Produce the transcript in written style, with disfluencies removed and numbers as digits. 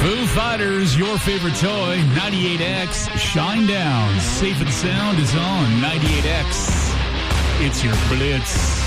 Foo Fighters, your favorite toy, 98X, Shine Down. Safe and Sound is on 98X. It's your Blitz.